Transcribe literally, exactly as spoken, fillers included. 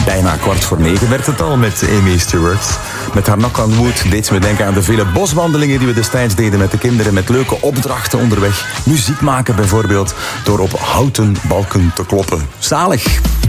bijna kwart voor negen werd het al met Amy Stewart. Met haar Knock on Wood deed ze me denken aan de vele boswandelingen die we destijds deden met de kinderen, met leuke opdrachten onderweg. Muziek maken bijvoorbeeld, door op houten balken te kloppen. Zalig!